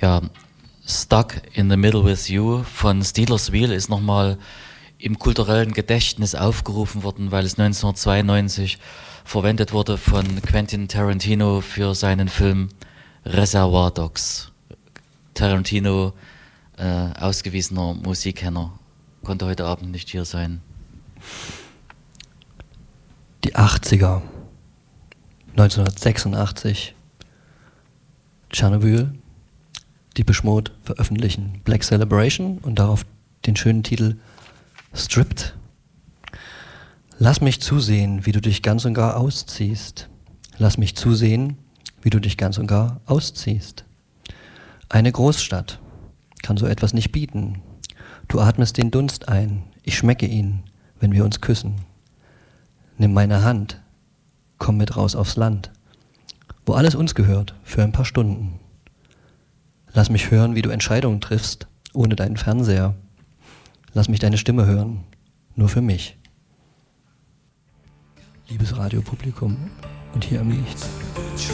Ja, Stuck in the Middle with You von Stealers Wheel ist nochmal im kulturellen Gedächtnis aufgerufen worden, weil es 1992 verwendet wurde von Quentin Tarantino für seinen Film Reservoir Dogs. Tarantino, ausgewiesener Musikkenner, konnte heute Abend nicht hier sein. Die 80er, 1986, Tschernobyl, Depeche Mode veröffentlichen Black Celebration und darauf den schönen Titel Stripped. Lass mich zusehen, wie du dich ganz und gar ausziehst. Lass mich zusehen, wie du dich ganz und gar ausziehst. Eine Großstadt kann so etwas nicht bieten. Du atmest den Dunst ein, ich schmecke ihn, wenn wir uns küssen. Nimm meine Hand, komm mit raus aufs Land, wo alles uns gehört, für ein paar Stunden. Lass mich hören, wie du Entscheidungen triffst, ohne deinen Fernseher. Lass mich deine Stimme hören, nur für mich. Liebes Radiopublikum und hier im Licht.